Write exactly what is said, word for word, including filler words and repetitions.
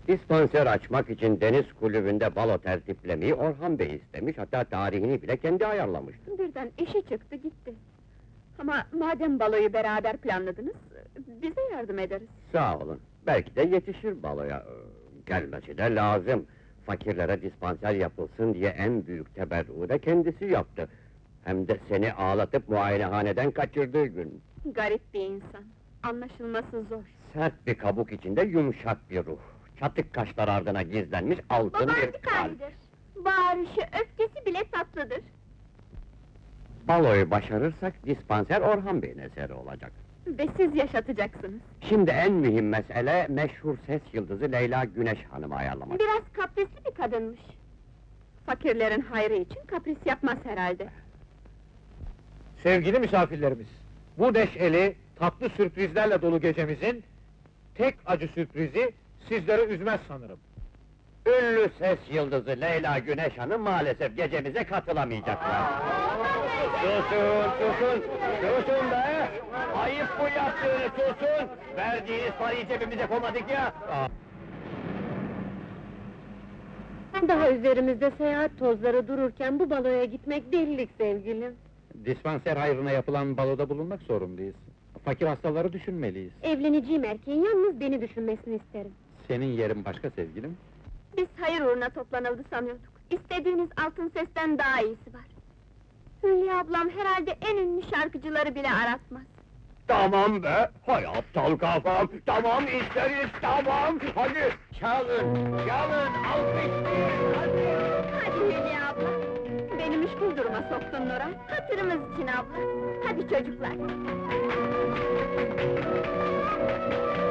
Dispanser açmak için deniz kulübünde balo tertiplemeyi Orhan Bey istemiş, hatta tarihini bile kendi ayarlamıştı. Birden işi çıktı gitti. Ama madem baloyu beraber planladınız, bize yardım ederiz. Sağ olun, belki de yetişir baloya. Ee, Gelmesi de lazım. Fakirlere dispanser yapılsın diye en büyük teberruğu da kendisi yaptı. Hem de seni ağlatıp muayenehaneden kaçırdığı gün. Garip bir insan, anlaşılması zor. Sert bir kabuk içinde yumuşak bir ruh. Çatık kaşlar ardına gizlenmiş altın bir Babancık kalp. halidir. Bağırışı, öfkesi bile tatlıdır. Baloyu başarırsak dispanser Orhan Bey'in eseri olacak. Ve siz yaşatacaksınız. Şimdi en mühim mesele meşhur ses yıldızı Leyla Güneş Hanım'ı ayarlamak. Biraz kaprisli bir kadınmış. Fakirlerin hayrı için kapris yapmaz herhalde. Sevgili misafirlerimiz, bu neşeli, tatlı sürprizlerle dolu gecemizin tek acı sürprizi sizleri üzmez sanırım. Ünlü ses yıldızı Leyla Güneş Hanım maalesef gecemize katılamayacaklar. Susun, susun, susun be! Ayıp bu yaptığını, susun! Verdiğiniz parayı cebimize koymadık ya! Daha üzerimizde seyahat tozları dururken bu baloya gitmek delilik sevgilim. Dispanser hayrına yapılan baloda bulunmak zorundayız. Fakir hastaları düşünmeliyiz. Evleneceğim erkeğin yalnız beni düşünmesini isterim. Senin yerin başka sevgilim. Biz hayır uğruna toplanıldı sanıyorduk. İstediğiniz altın sesten daha iyisi var. Hülya ablam herhalde en ünlü şarkıcıları bile aratmaz. Tamam be! Hay aptal kafam! Tamam isteriz, tamam! Hadi çalın, çalın, alkışlayın, hadi! Hadi Hülya abla! Beni müşkül duruma soktun Nurhan, hatırımız için abla! Hadi çocuklar!